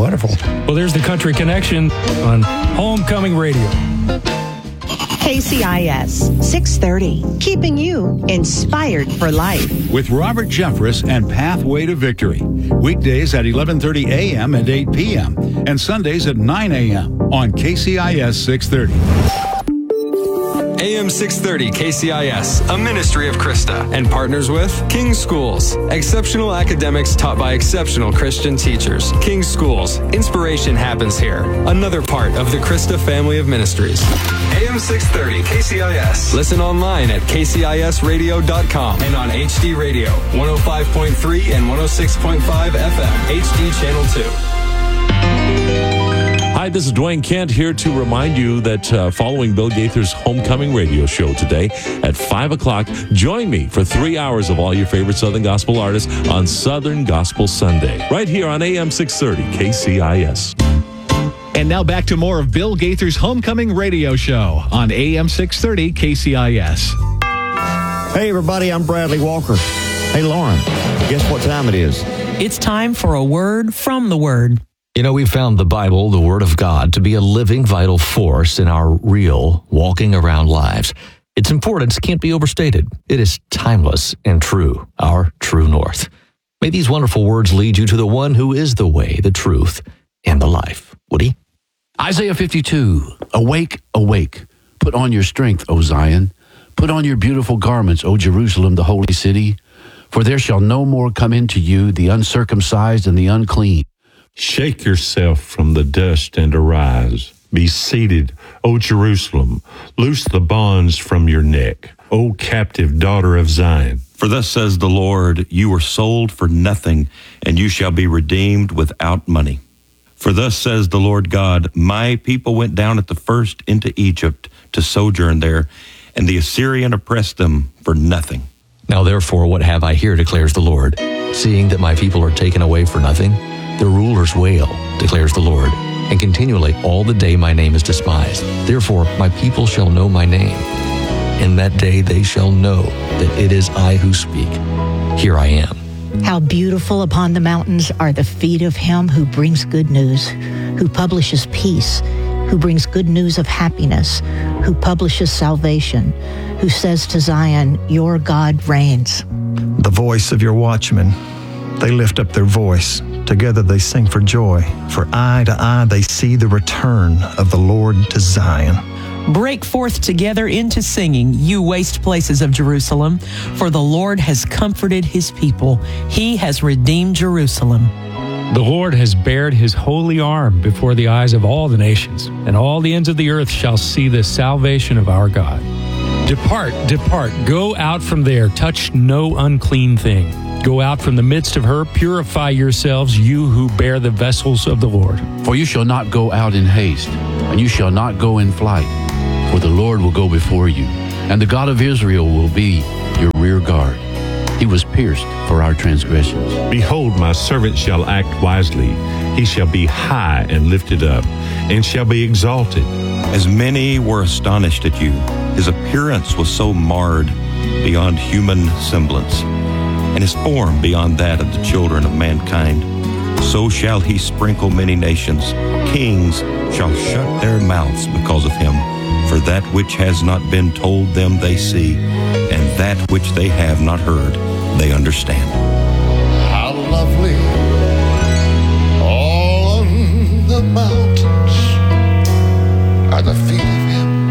Wonderful. Well, there's the Country Connection on Homecoming Radio. KCIS 630, keeping you inspired for life. With Robert Jeffress and Pathway to Victory. Weekdays at 11:30 a.m. and 8 p.m. and Sundays at 9 a.m. on KCIS 630. AM 630 KCIS, a ministry of Krista, and partners with King's Schools, exceptional academics taught by exceptional Christian teachers. King's Schools, inspiration happens here. Another part of the Krista family of ministries. AM 630 KCIS. Listen online at kcisradio.com and on HD Radio, 105.3 and 106.5 FM, HD Channel 2. Hi, this is Dwayne Kent here to remind you that following Bill Gaither's Homecoming Radio Show today at 5 o'clock, join me for 3 hours of all your favorite Southern Gospel artists on Southern Gospel Sunday, right here on AM 630 KCIS. And now back to more of Bill Gaither's Homecoming Radio Show on AM 630 KCIS. Hey, everybody, I'm Bradley Walker. Hey, Lauren, guess what time it is? It's time for a word from the Word. You know, we've found the Bible, the Word of God, to be a living, vital force in our real, walking around lives. Its importance can't be overstated. It is timeless and true, our true north. May these wonderful words lead you to the one who is the way, the truth, and the life. Woody? Isaiah 52, awake, awake. Put on your strength, O Zion. Put on your beautiful garments, O Jerusalem, the holy city. For there shall no more come into you the uncircumcised and the unclean. Shake yourself from the dust and arise. Be seated, O Jerusalem. Loose the bonds from your neck, O captive daughter of Zion. For thus says the Lord, you were sold for nothing, and you shall be redeemed without money. For thus says the Lord God, my people went down at the first into Egypt to sojourn there, and the Assyrian oppressed them for nothing. Now therefore, what have I here, declares the Lord? Seeing that my people are taken away for nothing, the rulers wail, declares the Lord, and continually all the day my name is despised. Therefore my people shall know my name. In that day they shall know that it is I who speak. Here I am. How beautiful upon the mountains are the feet of him who brings good news, who publishes peace, who brings good news of happiness, who publishes salvation, who says to Zion, your God reigns. The voice of your watchmen, they lift up their voice. Together they sing for joy. For eye to eye they see the return of the Lord to Zion. Break forth together into singing, you waste places of Jerusalem, for the Lord has comforted his people. He has redeemed Jerusalem. The Lord has bared his holy arm before the eyes of all the nations, and all the ends of the earth shall see the salvation of our God. Depart, depart, go out from there, touch no unclean thing. Go out from the midst of her, purify yourselves, you who bear the vessels of the Lord. For you shall not go out in haste, and you shall not go in flight. For the Lord will go before you, and the God of Israel will be your rear guard. He was pierced for our transgressions. Behold, my servant shall act wisely. He shall be high and lifted up, and shall be exalted. As many were astonished at you, his appearance was so marred beyond human semblance, and his form beyond that of the children of mankind. So shall he sprinkle many nations. Kings shall shut their mouths because of him. For that which has not been told them they see, and that which they have not heard they understand.